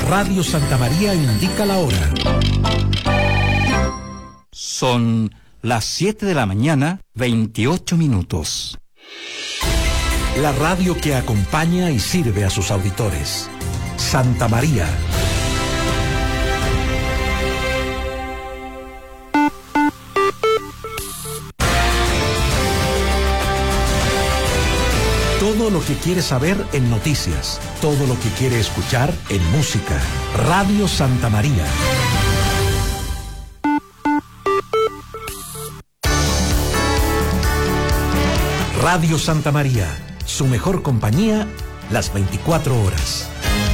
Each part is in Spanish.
Radio Santa María indica la hora. Son las 7 de la mañana, 28 minutos. La radio que acompaña y sirve a sus auditores. Santa María. Todo lo que quiere saber en noticias, todo lo que quiere escuchar en música. Radio Santa María. Radio Santa María, su mejor compañía, las 24 horas.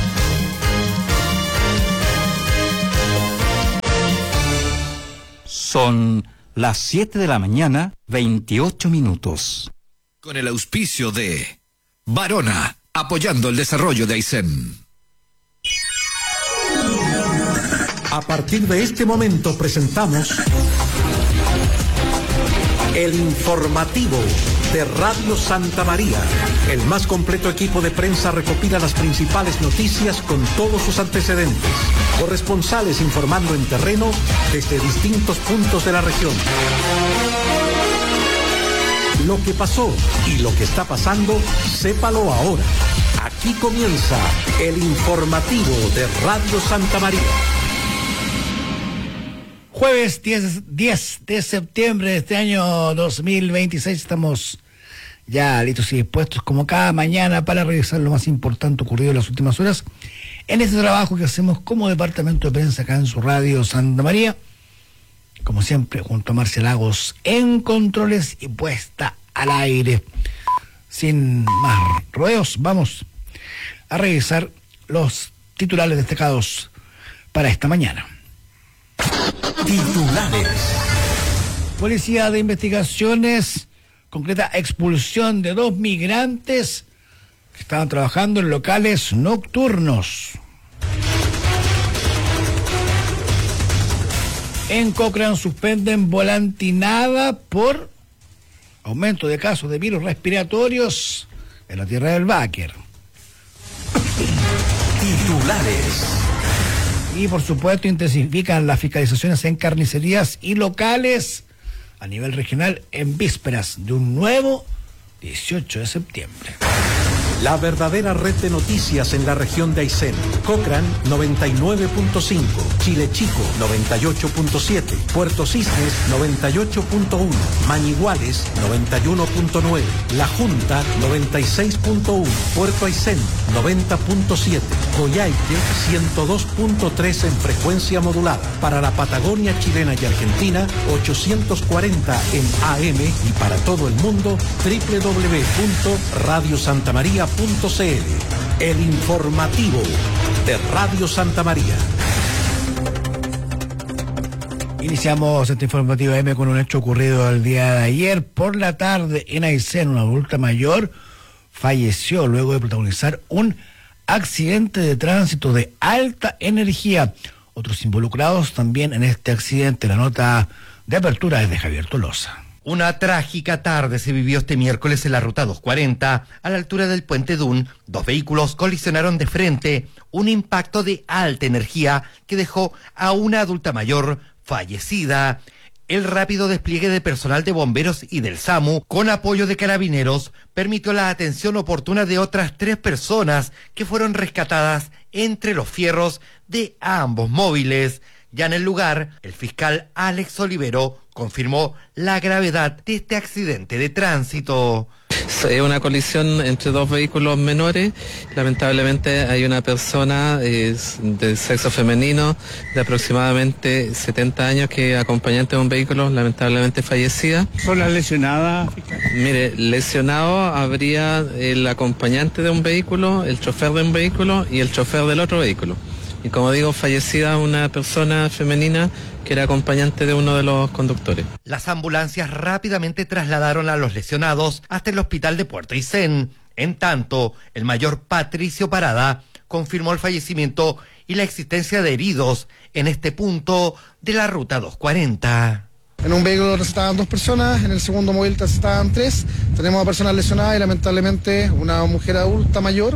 Son las 7 de la mañana, 28 minutos. Con el auspicio de Varona, apoyando el desarrollo de Aysén. A partir de este momento presentamos el informativo de Radio Santa María. El más completo equipo de prensa recopila las principales noticias con todos sus antecedentes. Corresponsales informando en terreno desde distintos puntos de la región. Lo que pasó y lo que está pasando, sépalo ahora. Aquí comienza el informativo de Radio Santa María. Jueves 10 de septiembre de este año 2026, estamos ya listos y dispuestos como cada mañana para revisar lo más importante ocurrido en las últimas horas en este trabajo que hacemos como departamento de prensa acá en su Radio Santa María. Como siempre, junto a Marcia Lagos en controles y puesta al aire. Sin más rodeos, vamos a revisar los titulares destacados para esta mañana. Titulares. Policía de Investigaciones concreta expulsión de 2 migrantes que estaban trabajando en locales nocturnos. En Cochrane suspenden volantinada por aumento de casos de virus respiratorios en la tierra del Báquer. Titulares. Y por supuesto intensifican las fiscalizaciones en carnicerías y locales a nivel regional en vísperas de un nuevo 18 de septiembre. La verdadera red de noticias en la región de Aysén. Cochrane 99.5, Chile Chico 98.7, Puerto Cisnes 98.1, Mañiguales 91.9, La Junta 96.1, Puerto Aysén 90.7, Coyhaique 102.3 en frecuencia modulada. Para la Patagonia chilena y Argentina 840 en AM y para todo el mundo www.radiosantamaria.cl. El informativo de Radio Santa María. Iniciamos este informativo AM con un hecho ocurrido el día de ayer por la tarde en Aysén. Una adulta mayor falleció luego de protagonizar un accidente de tránsito de alta energía. Otros involucrados también en este accidente. La nota de apertura es de Javier Tolosa. Una trágica tarde se vivió este miércoles en la ruta 240, a la altura del puente Dun. 2 vehículos colisionaron de frente, un impacto de alta energía que dejó a una adulta mayor fallecida. El rápido despliegue de personal de bomberos y del SAMU, con apoyo de carabineros, permitió la atención oportuna de otras 3 personas que fueron rescatadas entre los fierros de ambos móviles. Ya en el lugar, el fiscal Alex Olivero confirmó la gravedad de este accidente de tránsito. Es una colisión entre 2 vehículos menores. Lamentablemente hay una persona de sexo femenino de aproximadamente 70 años que acompañante de un vehículo, lamentablemente fallecida. ¿Son las lesionadas? Mire, lesionado habría el acompañante de un vehículo, el chofer de un vehículo y el chofer del otro vehículo. Y como digo, fallecida una persona femenina que era acompañante de uno de los conductores. Las ambulancias rápidamente trasladaron a los lesionados hasta el hospital de Puerto Aysén. En tanto, el mayor Patricio Parada confirmó el fallecimiento y la existencia de heridos en este punto de la ruta 240. En un vehículo estaban 2 personas, en el segundo móvil estaban 3. Tenemos a personas lesionadas y lamentablemente una mujer adulta mayor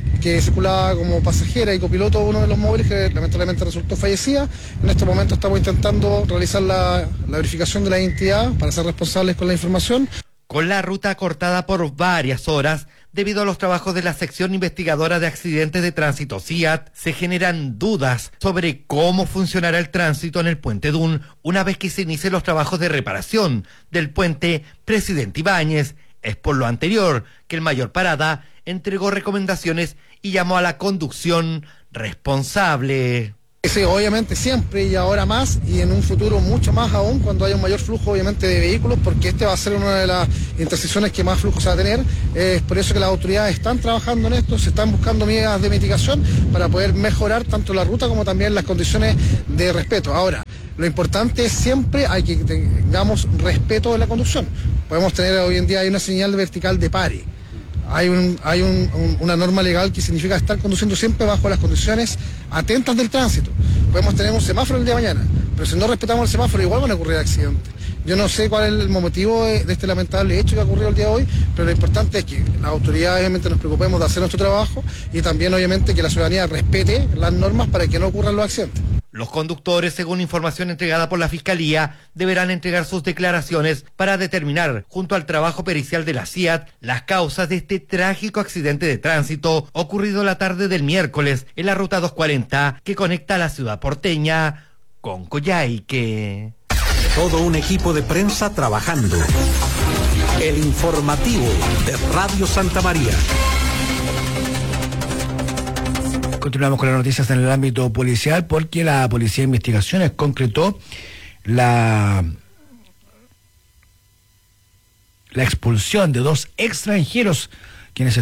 que circulaba como pasajera y copiloto uno de los móviles, que lamentablemente resultó fallecida. En este momento estamos intentando realizar la verificación de la identidad para ser responsables con la información. Con la ruta cortada por varias horas, debido a los trabajos de la sección investigadora de accidentes de tránsito CIAT, se generan dudas sobre cómo funcionará el tránsito en el puente Dun una vez que se inicien los trabajos de reparación del puente Presidente Ibáñez. Es por lo anterior que el mayor Parada entregó recomendaciones y llamó a la conducción responsable. Sí, obviamente siempre y ahora más, y en un futuro mucho más aún, cuando haya un mayor flujo obviamente de vehículos, porque este va a ser una de las intersecciones que más flujo se va a tener. Es por eso que las autoridades están trabajando en esto, se están buscando medidas de mitigación para poder mejorar tanto la ruta como también las condiciones de respeto. Ahora, lo importante es siempre hay que tengamos respeto en la conducción. Podemos tener hoy en día hay una señal vertical de pare. Hay una norma legal que significa estar conduciendo siempre bajo las condiciones atentas del tránsito. Podemos tener un semáforo el día de mañana, pero si no respetamos el semáforo igual van a ocurrir accidentes. Yo no sé cuál es el motivo de este lamentable hecho que ha ocurrido el día de hoy, pero lo importante es que las autoridades obviamente nos preocupemos de hacer nuestro trabajo y también obviamente que la ciudadanía respete las normas para que no ocurran los accidentes. Los conductores, según información entregada por la Fiscalía, deberán entregar sus declaraciones para determinar, junto al trabajo pericial de la CIAT, las causas de este trágico accidente de tránsito ocurrido la tarde del miércoles en la ruta 240 que conecta a la ciudad porteña con Coyhaique. Todo un equipo de prensa trabajando. El informativo de Radio Santa María. Continuamos con las noticias en el ámbito policial porque la Policía de Investigaciones concretó la expulsión de 2 extranjeros quienes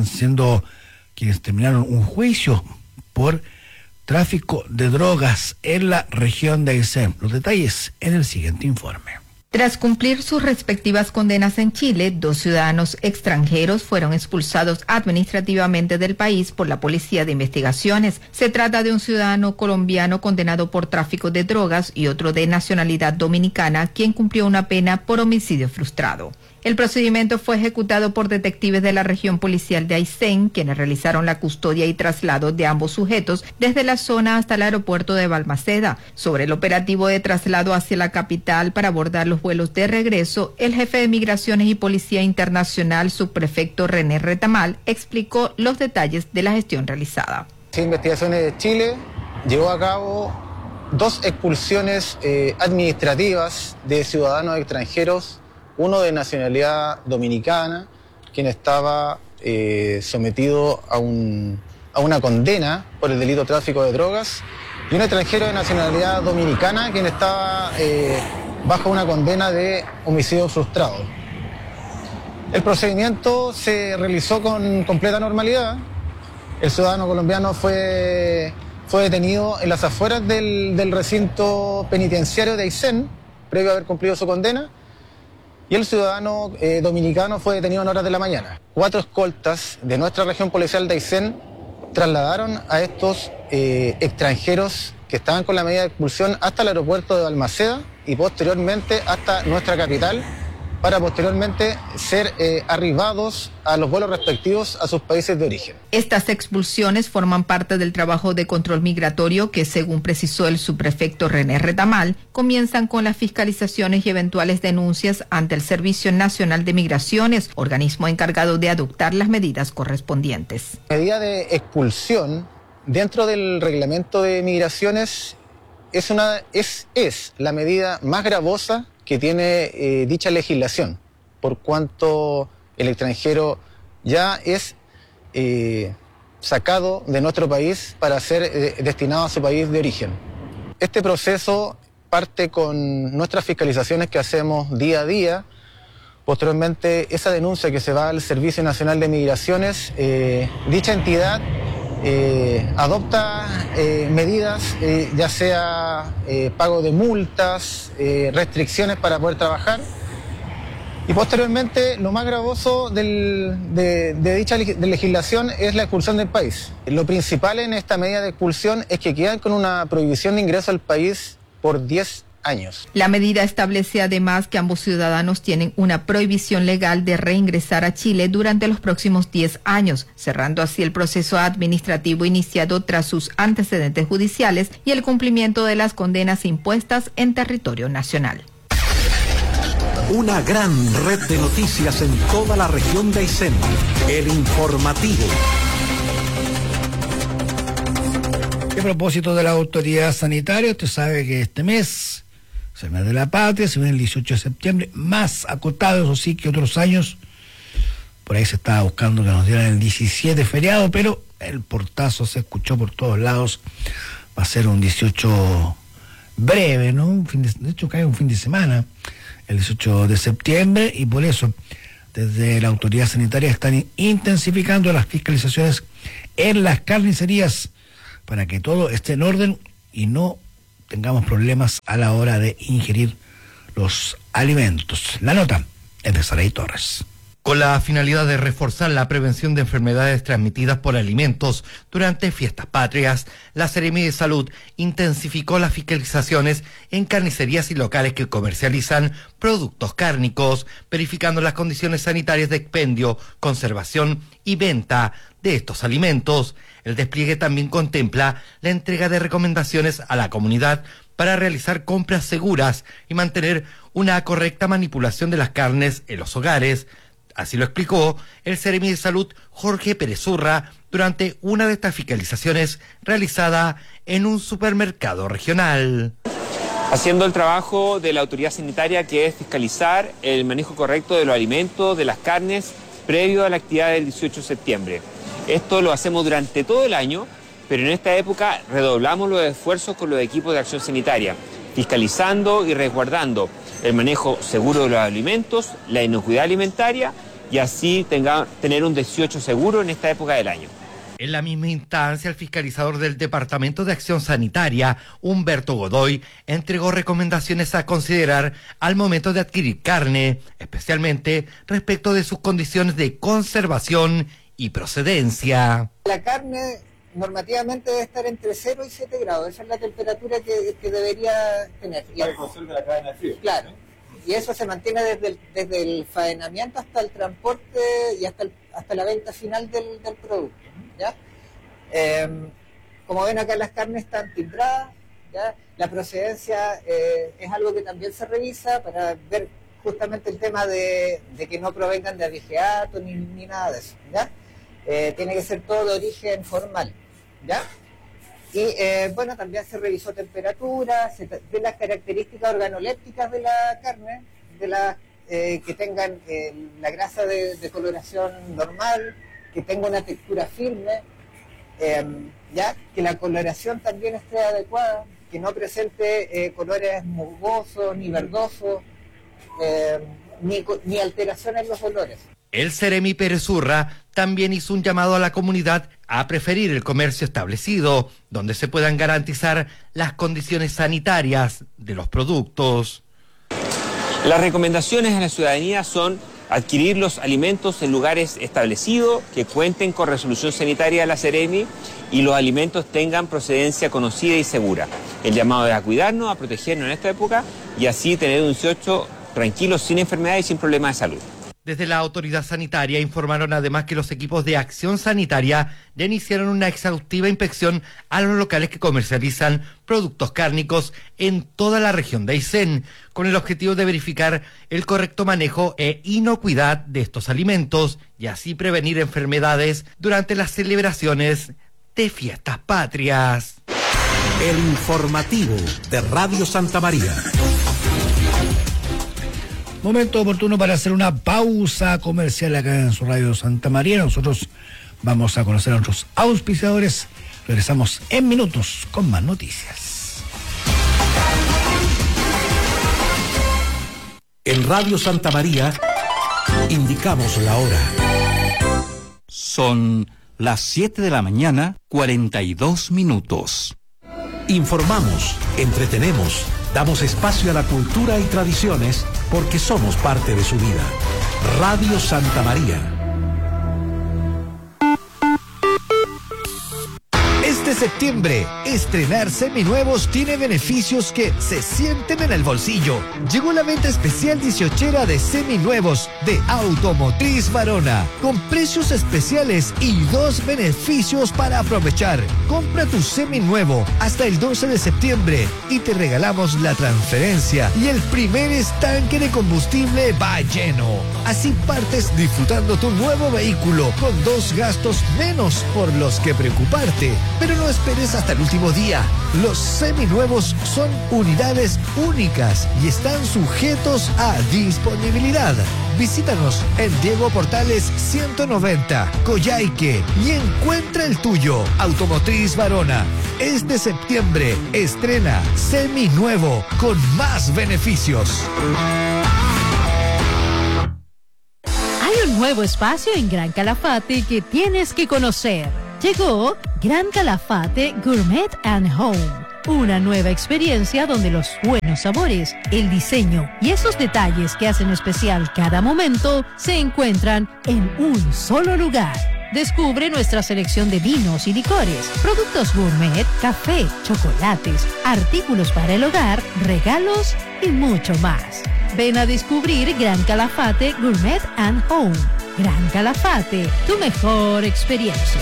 terminaron un juicio por tráfico de drogas en la región de Aysén. Los detalles en el siguiente informe. Tras cumplir sus respectivas condenas en Chile, 2 ciudadanos extranjeros fueron expulsados administrativamente del país por la Policía de Investigaciones. Se trata de un ciudadano colombiano condenado por tráfico de drogas y otro de nacionalidad dominicana, quien cumplió una pena por homicidio frustrado. El procedimiento fue ejecutado por detectives de la región policial de Aysén, quienes realizaron la custodia y traslado de ambos sujetos desde la zona hasta el aeropuerto de Balmaceda. Sobre el operativo de traslado hacia la capital para abordar los vuelos de regreso, el jefe de Migraciones y Policía Internacional, subprefecto René Retamal, explicó los detalles de la gestión realizada. Investigaciones de Chile llevó a cabo 2 expulsiones administrativas de ciudadanos extranjeros, uno de nacionalidad dominicana, quien estaba sometido a una condena por el delito de tráfico de drogas, y un extranjero de nacionalidad dominicana, quien estaba bajo una condena de homicidio frustrado. El procedimiento se realizó con completa normalidad. El ciudadano colombiano fue detenido en las afueras del recinto penitenciario de Aysén, previo a haber cumplido su condena. Y el ciudadano dominicano fue detenido en horas de la mañana. 4 escoltas de nuestra región policial de Aysén trasladaron a estos extranjeros que estaban con la medida de expulsión hasta el aeropuerto de Balmaceda y posteriormente hasta nuestra capital, para posteriormente ser arribados a los vuelos respectivos a sus países de origen. Estas expulsiones forman parte del trabajo de control migratorio que, según precisó el subprefecto René Retamal, comienzan con las fiscalizaciones y eventuales denuncias ante el Servicio Nacional de Migraciones, organismo encargado de adoptar las medidas correspondientes. La medida de expulsión dentro del reglamento de migraciones es la medida más gravosa que tiene dicha legislación, por cuanto el extranjero ya es sacado de nuestro país para ser destinado a su país de origen. Este proceso parte con nuestras fiscalizaciones que hacemos día a día. Posteriormente, esa denuncia que se va al Servicio Nacional de Migraciones, dicha entidad adopta medidas, ya sea pago de multas, restricciones para poder trabajar, y posteriormente lo más gravoso de dicha legislación es la expulsión del país. Lo principal en esta medida de expulsión es que quedan con una prohibición de ingreso al país por 10 años. La medida establece además que ambos ciudadanos tienen una prohibición legal de reingresar a Chile durante los próximos 10 años, cerrando así el proceso administrativo iniciado tras sus antecedentes judiciales y el cumplimiento de las condenas impuestas en territorio nacional. Una gran red de noticias en toda la región de Aysén. El informativo. A propósito de la autoridad sanitaria, usted sabe que este mes, es el mes de la patria, se viene el 18 de septiembre, más acotado, eso sí, que otros años. Por ahí se estaba buscando que nos dieran el 17 feriado, pero el portazo se escuchó por todos lados. Va a ser un 18 breve, ¿no? De hecho, cae un fin de semana, el 18 de septiembre, y por eso, desde la autoridad sanitaria están intensificando las fiscalizaciones en las carnicerías para que todo esté en orden y no tengamos problemas a la hora de ingerir los alimentos. La nota es de Saray Torres. Con la finalidad de reforzar la prevención de enfermedades transmitidas por alimentos durante fiestas patrias, la Seremi de Salud intensificó las fiscalizaciones en carnicerías y locales que comercializan productos cárnicos, verificando las condiciones sanitarias de expendio, conservación y venta de estos alimentos. El despliegue también contempla la entrega de recomendaciones a la comunidad para realizar compras seguras y mantener una correcta manipulación de las carnes en los hogares. Así lo explicó el Seremi de Salud Jorge Pérez Urra durante una de estas fiscalizaciones realizada en un supermercado regional. Haciendo el trabajo de la autoridad sanitaria, que es fiscalizar el manejo correcto de los alimentos, de las carnes, previo a la actividad del 18 de septiembre. Esto lo hacemos durante todo el año, pero en esta época redoblamos los esfuerzos con los equipos de acción sanitaria, fiscalizando y resguardando el manejo seguro de los alimentos, la inocuidad alimentaria, y así tener un 18 seguro en esta época del año. En la misma instancia, el fiscalizador del Departamento de Acción Sanitaria, Humberto Godoy, entregó recomendaciones a considerar al momento de adquirir carne, especialmente respecto de sus condiciones de conservación y procedencia. La carne normativamente debe estar entre 0 y 7 grados, esa es la temperatura que debería tener. Para que conserve la cadena de frío. Claro, y eso se mantiene desde el faenamiento hasta el transporte y hasta la venta final del producto, ¿ya? Como ven acá, las carnes están timbradas, ¿ya? La procedencia es algo que también se revisa para ver justamente el tema de que no provengan de abigeato ni nada de eso, ¿ya? Tiene que ser todo de origen formal, ¿ya? Y bueno, también se revisó temperatura, se ve las características organolépticas de la carne, que tengan la grasa de coloración normal, que tenga una textura firme, ya, que la coloración también esté adecuada, que no presente colores musgosos ni verdosos, ni alteración en los olores. El Seremi Pérez Urra también hizo un llamado a la comunidad a preferir el comercio establecido, donde se puedan garantizar las condiciones sanitarias de los productos. Las recomendaciones a la ciudadanía son adquirir los alimentos en lugares establecidos, que cuenten con resolución sanitaria de la Seremi y los alimentos tengan procedencia conocida y segura. El llamado es a cuidarnos, a protegernos en esta época y así tener un 18 tranquilo, sin enfermedades y sin problemas de salud. Desde la autoridad sanitaria informaron además que los equipos de acción sanitaria ya iniciaron una exhaustiva inspección a los locales que comercializan productos cárnicos en toda la región de Aysén, con el objetivo de verificar el correcto manejo e inocuidad de estos alimentos y así prevenir enfermedades durante las celebraciones de fiestas patrias. El informativo de Radio Santa María. Momento oportuno para hacer una pausa comercial acá en su Radio Santa María. Nosotros vamos a conocer a nuestros auspiciadores. Regresamos en minutos con más noticias. En Radio Santa María indicamos la hora. Son las 7 de la mañana, 42 minutos. Informamos, entretenemos, damos espacio a la cultura y tradiciones porque somos parte de su vida. Radio Santa María. Este septiembre, estrenar seminuevos tiene beneficios que se sienten en el bolsillo. Llegó la venta especial 18era de seminuevos de Automotriz Varona, con precios especiales y 2 beneficios para aprovechar. Compra tu seminuevo hasta el 12 de septiembre y te regalamos la transferencia y el primer estanque de combustible va lleno. Así partes disfrutando tu nuevo vehículo con 2 gastos menos por los que preocuparte. Pero no esperes hasta el último día. Los seminuevos son unidades únicas y están sujetos a disponibilidad. Visítanos en Diego Portales 190, Coyhaique, y encuentra el tuyo. Automotriz Varona. Este septiembre estrena seminuevo con más beneficios. Hay un nuevo espacio en Gran Calafate que tienes que conocer. Llegó Gran Calafate Gourmet and Home, una nueva experiencia donde los buenos sabores, el diseño y esos detalles que hacen especial cada momento se encuentran en un solo lugar. Descubre nuestra selección de vinos y licores, productos gourmet, café, chocolates, artículos para el hogar, regalos y mucho más. Ven a descubrir Gran Calafate Gourmet and Home. Gran Calafate, tu mejor experiencia.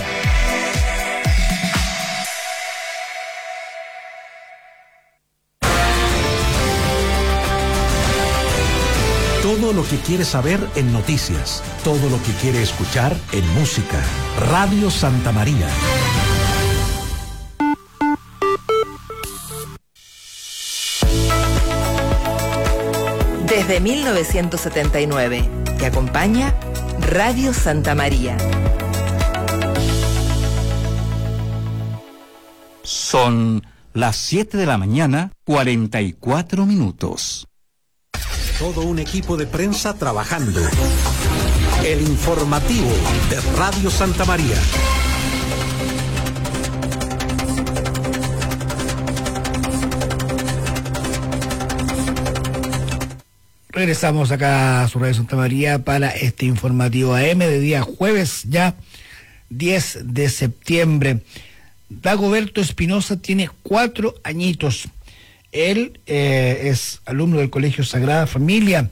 Todo lo que quiere saber en noticias, todo lo que quiere escuchar en música. Radio Santa María. Desde 1979, te acompaña Radio Santa María. Son las 7 de la mañana, 44 minutos. Todo un equipo de prensa trabajando. El informativo de Radio Santa María. Regresamos acá a su Radio Santa María para este informativo AM de día jueves, ya 10 de septiembre. Dagoberto Espinosa tiene 4 añitos. Él es alumno del Colegio Sagrada Familia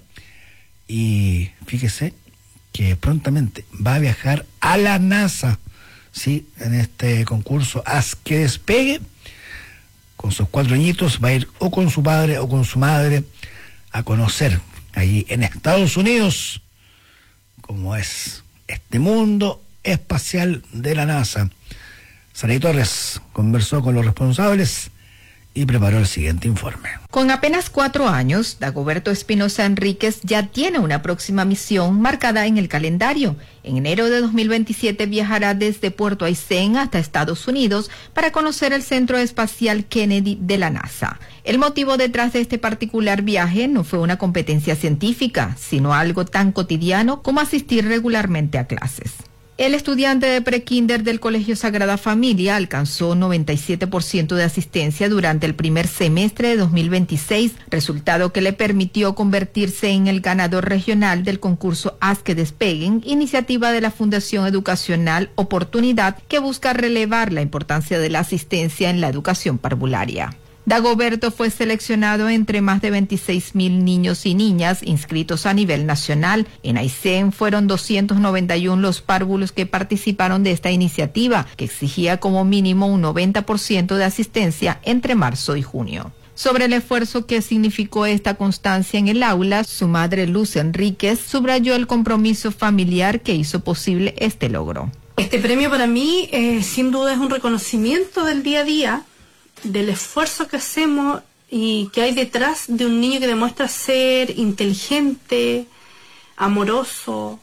y fíjese que prontamente va a viajar a la NASA, ¿sí? En este concurso Haz que Despegue. Con sus 4 añitos va a ir o con su padre o con su madre a conocer allí en Estados Unidos cómo es este mundo espacial de la NASA. Saray Torres conversó con los responsables y preparó el siguiente informe. Con apenas 4 años, Dagoberto Espinosa Enríquez ya tiene una próxima misión marcada en el calendario. En enero de 2027 viajará desde Puerto Aysén hasta Estados Unidos para conocer el Centro Espacial Kennedy de la NASA. El motivo detrás de este particular viaje no fue una competencia científica, sino algo tan cotidiano como asistir regularmente a clases. El estudiante de prekinder del Colegio Sagrada Familia alcanzó 97% de asistencia durante el primer semestre de 2026, resultado que le permitió convertirse en el ganador regional del concurso Haz que Despeguen, iniciativa de la Fundación Educacional Oportunidad que busca relevar la importancia de la asistencia en la educación parvularia. Dagoberto fue seleccionado entre más de 26,000 niños y niñas inscritos a nivel nacional. En Aysén fueron 291 los párvulos que participaron de esta iniciativa, que exigía como mínimo un 90% de asistencia entre marzo y junio. Sobre el esfuerzo que significó esta constancia en el aula, su madre Luz Enríquez subrayó el compromiso familiar que hizo posible este logro. Este premio para mí sin duda es un reconocimiento del día a día, del esfuerzo que hacemos y que hay detrás de un niño que demuestra ser inteligente, amoroso,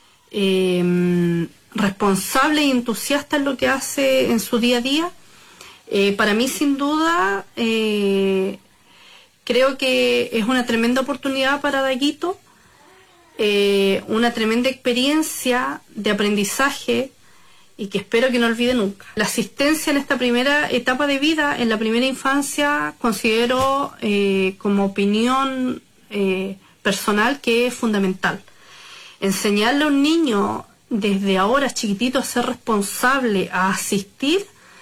responsable y entusiasta en lo que hace en su día a día. Para mí, sin duda, creo que es una tremenda oportunidad para Daguito, una tremenda experiencia de aprendizaje y que espero que no olvide nunca. La asistencia en esta primera etapa de vida, en la primera infancia, considero como opinión personal que es fundamental. Enseñarle a un niño desde ahora chiquitito a ser responsable, a asistir,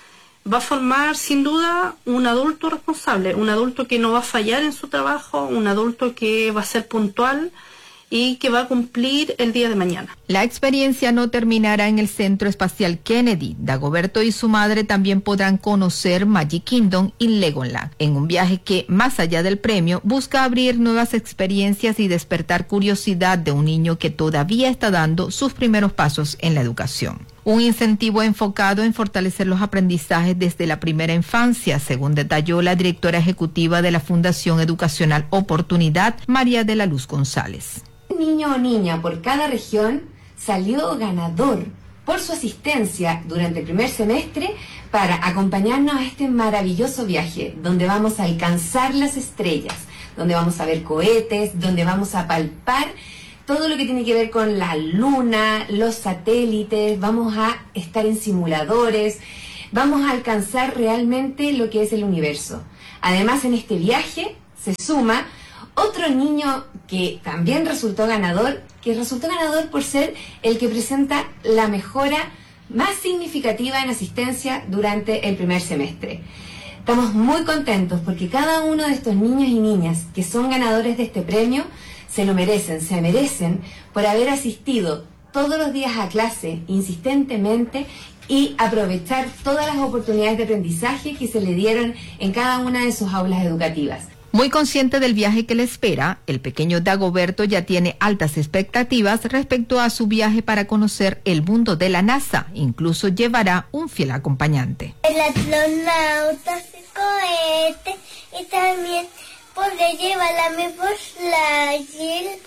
va a formar sin duda un adulto responsable, un adulto que no va a fallar en su trabajo, un adulto que va a ser puntual y que va a cumplir el día de mañana. La experiencia no terminará en el Centro Espacial Kennedy. Dagoberto y su madre también podrán conocer Magic Kingdom y Legoland, en un viaje que, más allá del premio, busca abrir nuevas experiencias y despertar curiosidad de un niño que todavía está dando sus primeros pasos en la educación. Un incentivo enfocado en fortalecer los aprendizajes desde la primera infancia, según detalló la directora ejecutiva de la Fundación Educacional Oportunidad, María de la Luz González. Un niño o niña por cada región salió ganador por su asistencia durante el primer semestre para acompañarnos a este maravilloso viaje, donde vamos a alcanzar las estrellas, donde vamos a ver cohetes, donde vamos a palpar todo lo que tiene que ver con la luna, los satélites, vamos a estar en simuladores, vamos a alcanzar realmente lo que es el universo. Además, en este viaje se suma otro niño que también resultó ganador por ser el que presenta la mejora más significativa en asistencia durante el primer semestre. Estamos muy contentos porque cada uno de estos niños y niñas que son ganadores de este premio se merecen por haber asistido todos los días a clase insistentemente y aprovechar todas las oportunidades de aprendizaje que se le dieron en cada una de sus aulas educativas. Muy consciente del viaje que le espera, el pequeño Dagoberto ya tiene altas expectativas respecto a su viaje para conocer el mundo de la NASA. Incluso llevará un fiel acompañante. El astronauta, el cohete y también podré llevar a mi Buzz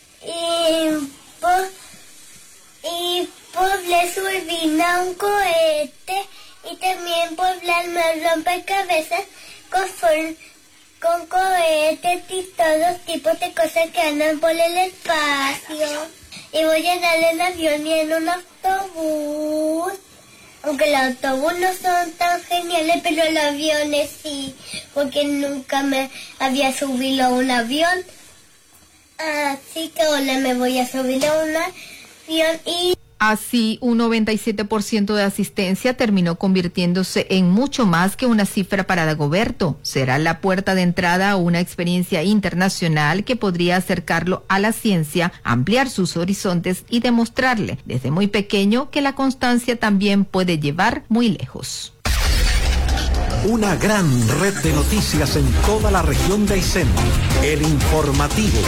y podré subir a un cohete y también podré armar rompecabezas con cohetes y todos tipos de cosas que andan por el espacio. Y voy a andar en avión y en un autobús. Aunque los autobuses no son tan geniales, pero los aviones sí, porque nunca me había subido a un avión. Así que ahora me voy a subir a un avión y... Así, un 97% de asistencia terminó convirtiéndose en mucho más que una cifra para Dagoberto. Será la puerta de entrada a una experiencia internacional que podría acercarlo a la ciencia, ampliar sus horizontes y demostrarle desde muy pequeño que la constancia también puede llevar muy lejos. Una gran red de noticias en toda la región de Aysén. El Informativo.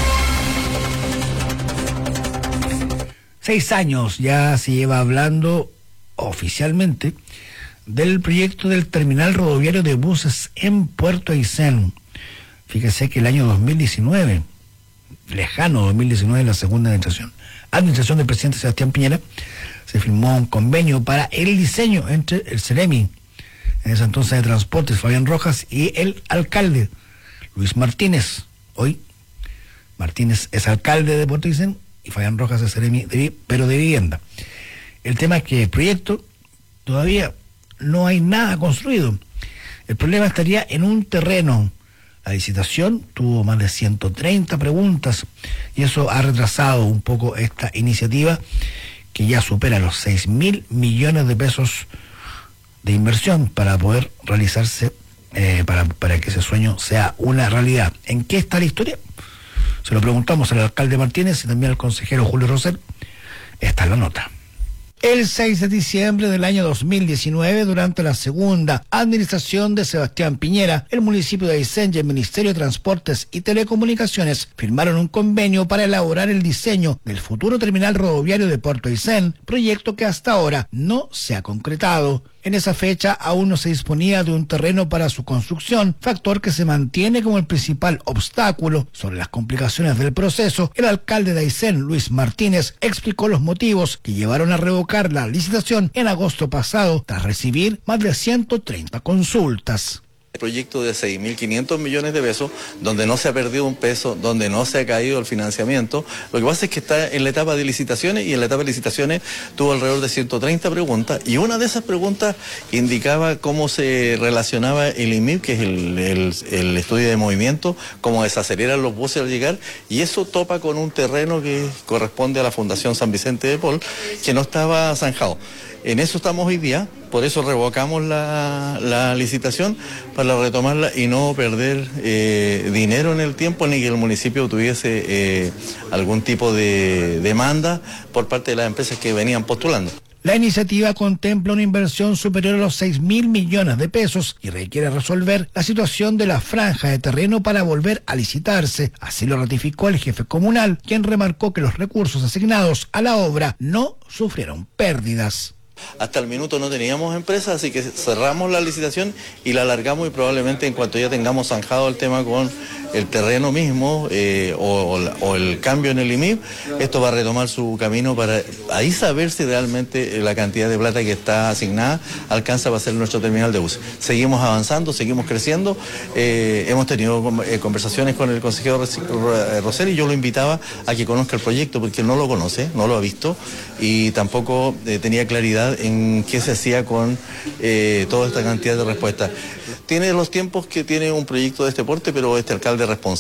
6 años ya se lleva hablando oficialmente del proyecto del terminal rodoviario de buses en Puerto Aysén. Fíjese que el año 2019, lejano 2019, la segunda administración del presidente Sebastián Piñera, se firmó un convenio para el diseño entre el Ceremi, en ese entonces de Transportes, Fabián Rojas, y el alcalde, Luis Martínez. Hoy, Martínez es alcalde de Puerto Aysén y Fabián Rojas es Ceremi, pero de vivienda. El tema es que el proyecto todavía no hay nada construido. El problema estaría en un terreno. La licitación tuvo más de 130 preguntas y eso ha retrasado un poco esta iniciativa que ya supera los 6.000 millones de pesos de inversión para poder realizarse, para que ese sueño sea una realidad. ¿En qué está la historia? Se lo preguntamos al alcalde Martínez y también al consejero Julio Rosell. Esta es la nota. El 6 de diciembre del año 2019, durante la segunda administración de Sebastián Piñera, el municipio de Aysén y el Ministerio de Transportes y Telecomunicaciones firmaron un convenio para elaborar el diseño del futuro terminal rodoviario de Puerto Aysén, proyecto que hasta ahora no se ha concretado. En esa fecha aún no se disponía de un terreno para su construcción, factor que se mantiene como el principal obstáculo. Sobre las complicaciones del proceso, el alcalde de Aysén, Luis Martínez, explicó los motivos que llevaron a revocar la licitación en agosto pasado, tras recibir más de 130 consultas. Proyecto de 6.500 millones de pesos, donde no se ha perdido un peso, donde no se ha caído el financiamiento. Lo que pasa es que está en la etapa de licitaciones y en la etapa de licitaciones tuvo alrededor de 130 preguntas y una de esas preguntas indicaba cómo se relacionaba el IMIP, que es el estudio de movimiento, cómo desaceleran los buses al llegar, y eso topa con un terreno que corresponde a la Fundación San Vicente de Paul, que no estaba zanjado. En eso estamos hoy día, por eso revocamos la licitación para retomarla y no perder dinero en el tiempo ni que el municipio tuviese algún tipo de demanda por parte de las empresas que venían postulando. La iniciativa contempla una inversión superior a los 6.000 millones de pesos y requiere resolver la situación de la franja de terreno para volver a licitarse. Así lo ratificó el jefe comunal, quien remarcó que los recursos asignados a la obra no sufrieron pérdidas. Hasta el minuto no teníamos empresa, así que cerramos la licitación y la alargamos, y probablemente en cuanto ya tengamos zanjado el tema con el terreno mismo o el cambio en el IMIP, esto va a retomar su camino para ahí saber si realmente la cantidad de plata que está asignada alcanza para hacer nuestro terminal de buses. Seguimos avanzando, seguimos creciendo, hemos tenido conversaciones con el consejero Rosell y yo lo invitaba a que conozca el proyecto porque él no lo conoce, no lo ha visto y tampoco tenía claridad en qué se hacía con toda esta cantidad de respuestas. Tiene los tiempos que tiene un proyecto de este porte, pero este alcalde responsable